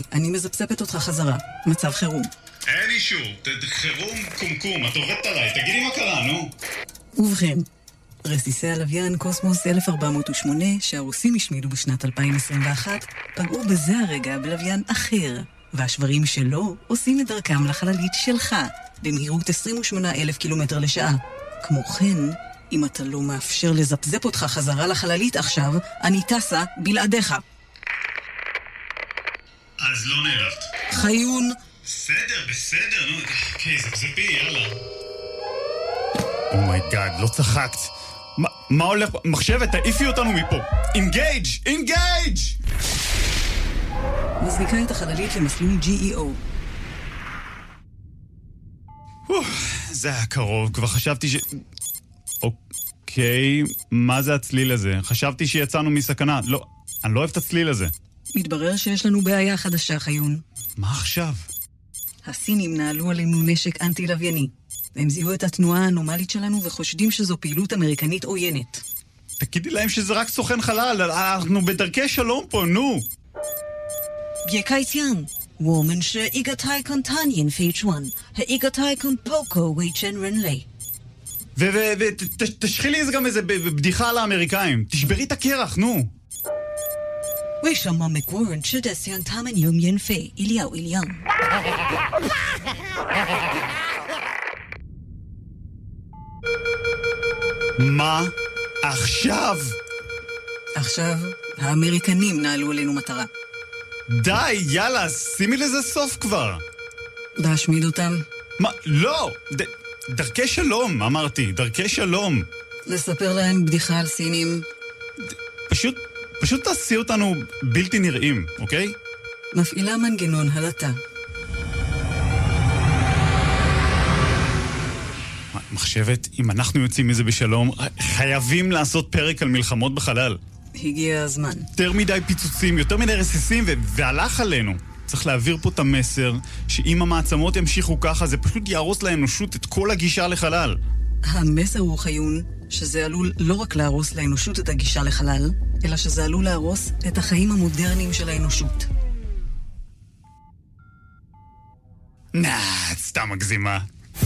אני מזפזפת אותך חזרה. מצב חירום. אין אישור. חירום קומקום. את עובדת עליי. תגידי מה קרה, נו. ובכן, רסיסי הלוויין קוסמוס 1408 שהרוסים השמידו בשנת 2021 פגעו בזה הרגע בלוויין אחר, והשברים שלו עושים את דרכם לחללית שלך במהירות 28,000 קילומטר לשעה. כמו כן, אם אתה לא מאפשר לזפזפ אותך חזרה לחללית עכשיו, אני טסה בלעדיך. אז לא נעלבת. חיון. בסדר, נו, אוקיי, זפזפי, יאללה. אומייגאד, לא צחקת. מה הולך? מחשבת, תעיפי אותנו מפה. אינגייג'! מזניקה את החללית למסלול GEO. זה היה קרוב, כבר חשבתי אוקיי, מה זה הצליל הזה? חשבתי שיצאנו מסכנה. לא, אני לא אוהב את הצליל הזה. מתברר שיש לנו בעיה חדשה, חיון. מה עכשיו? הסינים נעלו עלינו נשק אנטי-לווייני. הם זיהו את התנועה האנומלית שלנו וחושדים שזו פעילות אמריקנית עוינת. תגידי להם שזה רק סוכן חלל, אנחנו בדרכי שלום פה, נו. 别开枪，我们是一个太空探险飞船和一个太空报告为真人类。 ותשחי לי גם איזה בדיחה על האמריקאים. תשברי את הקרח, נו. 为什么美国人吃的像他们有免费医疗一样？ מה עכשיו? עכשיו, האמריקנים נעלו עלינו מטרה. די, יאללה, שימי לזה סוף כבר. להשמיד אותם? מה? לא! דרכי שלום, אמרתי, דרכי שלום. לספר להם בדיחה על סינים? פשוט תעשי אותנו בלתי נראים, אוקיי? מפעילה מנגנון הלטה. מחשבת, אם אנחנו יוצאים מזה בשלום, חייבים לעשות פרק על מלחמות בחלל. הגיע הזמן. יותר מדי פיצוצים, יותר מדי רסיסים, והלך עלינו. צריך להעביר פה את המסר, שאם המעצמות ימשיכו ככה, זה פשוט יהרוס לאנושות את כל הגישה לחלל. המסר הוא, חיון, שזה עלול לא רק להרוס לאנושות את הגישה לחלל, אלא שזה עלול להרוס את החיים המודרניים של האנושות. סתם מגזימה.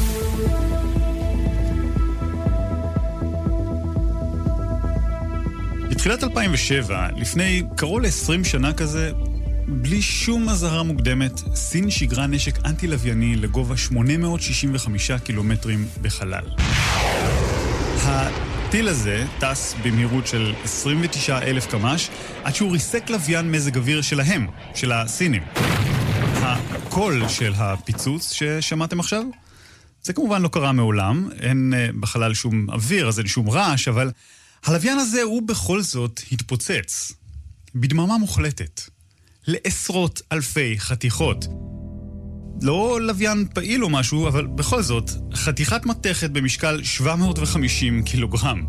בתחילת 2007, לפני קרוב ל-20 שנה כזה, בלי שום אזהרה מוקדמת, סין שיגרה נשק אנטי-לווייני לגובה 865 קילומטרים בחלל. הטיל הזה טס במהירות של 29,000 קמ"ש, עד שהוא ריסק לוויין מזג אוויר שלהם, של הסינים. הקול של הפיצוץ ששמעתם עכשיו, זה כמובן לא קרה מעולם, אין בחלל שום אוויר, אז אין שום רעש, אבל הלוויין הזה הוא בכל זאת התפוצץ, בדממה מוחלטת, לעשרות אלפי חתיכות. לא לוויין פעיל או משהו, אבל בכל זאת, חתיכת מתכת במשקל 750 קילוגרם.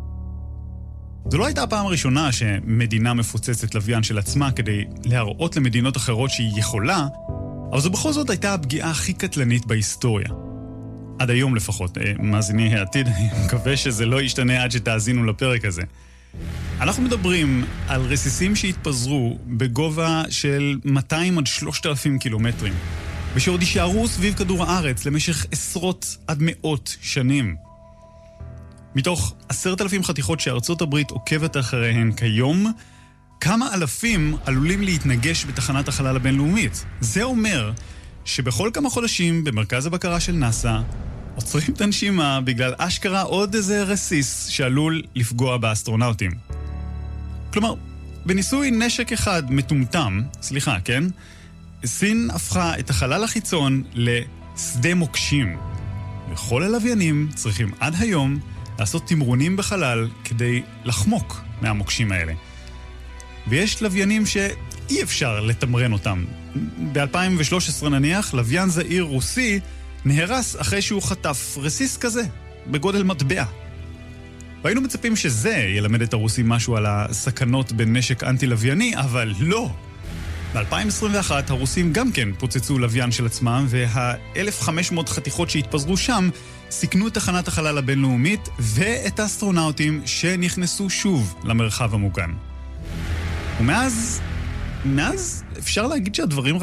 זו לא הייתה הפעם הראשונה שמדינה מפוצצת לוויין של עצמה כדי להראות למדינות אחרות שהיא יכולה, אבל זו בכל זאת הייתה הפגיעה הכי קטלנית בהיסטוריה. עד היום לפחות, מאזיני העתיד, אני מקווה שזה לא ישתנה עד שתאזינו לפרק הזה. אנחנו מדברים על רסיסים שהתפזרו בגובה של 200 עד 3,000 קילומטרים, ושעוד יישארו סביב כדור הארץ למשך עשרות עד מאות שנים. מתוך 10,000 חתיכות שארצות הברית עוקבת אחריהן כיום, כמה אלפים עלולים להתנגש בתחנת החלל הבינלאומית. זה אומר שבכל כמה חודשים במרכז הבקרה של נאסא עוצרים את הנשימה בגלל אשכרה עוד איזה רסיס שעלול לפגוע באסטרונאוטים. כלומר, בניסוי נשק אחד מטומטם, סליחה, כן? סין הפכה את החלל החיצון לשדה מוקשים. וכל הלוויינים צריכים עד היום לעשות תמרונים בחלל כדי לחמוק מהמוקשים האלה. ויש לוויינים שאי אפשר לתמרן אותם. ב-2013 נניח, לוויין זעיר רוסי נהרס אחרי שהוא חטף רסיס כזה, בגודל מטבע. והיינו מצפים שזה ילמד את הרוסים משהו על הסכנות בנשק אנטי-לווייני, אבל לא. ב-2021 הרוסים גם כן פוצצו לוויין של עצמם, וה-1,500 חתיכות שהתפזרו שם סיכנו את תחנת החלל הבינלאומית ואת האסטרונאוטים שנכנסו שוב למרחב המוגן. ומאז אפשר להגיד שהדברים